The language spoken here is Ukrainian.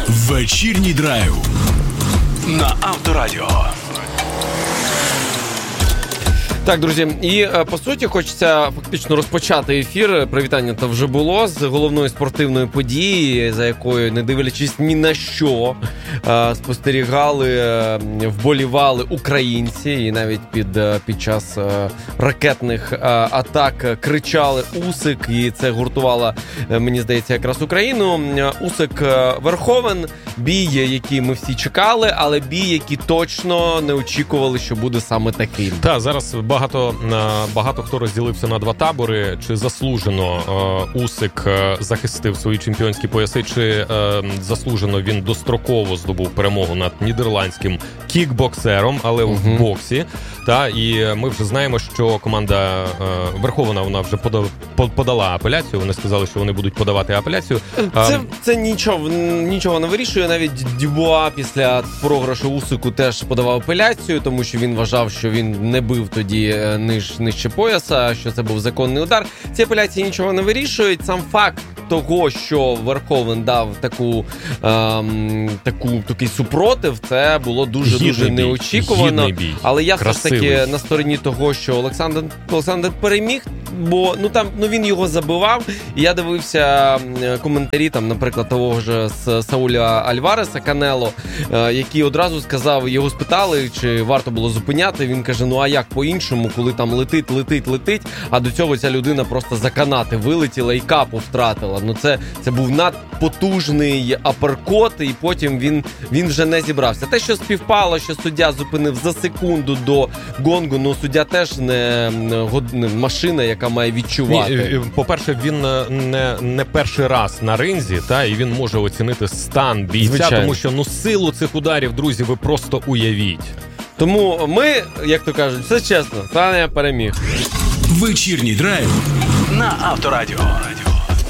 Вечірній драйв на Авторадіо. Так, друзі, і по суті хочеться фактично розпочати ефір. Привітання то вже було з головної спортивної події, за якою, не дивлячись ні на що, спостерігали, вболівали українці, і навіть під час ракетних атак кричали «Усик», і це гуртувало, мені здається, якраз Україну. Усик Верховен, бій, який ми всі чекали, але бій, який точно не очікували, що буде саме таким. Так, зараз багато хто розділився на два табори. Чи заслужено Усик захистив свої чемпіонські пояси, чи заслужено він достроково здобув перемогу над нідерландським кікбоксером, але в боксі. Та, і ми вже знаємо, що команда Верховна, вона вже подала апеляцію. Вони сказали, що вони будуть подавати апеляцію. Це нічого не вирішує. Навіть Дюбуа після програшу Усику теж подавав апеляцію, тому що він вважав, що він не бив тоді нижче пояса, що це був законний удар. Ці апеляції нічого не вирішують. Сам факт того, що Верховен дав такий супротив, це було дуже неочікувано. Але я все ж таки на стороні того, що Олександр переміг, бо він його забивав. І я дивився коментарі, наприклад, того ж Сауля Альвареса, Канело, який одразу сказав, його спитали, чи варто було зупиняти. Він каже, а як по-іншому, коли там летить, а до цього ця людина просто за канати вилетіла і капу втратила. Це був надпотужний аперкот, і потім він вже не зібрався. Те, що співпало, що суддя зупинив за секунду до гонгу, суддя теж не машина, яка має відчувати. По-перше, він не перший раз на ринзі, і він може оцінити стан бійця, звичайно. тому що силу цих ударів, друзі, ви просто уявіть. Тому ми, як то кажуть, все чесно, Саня переміг. Вечірній драйв на Авторадіо.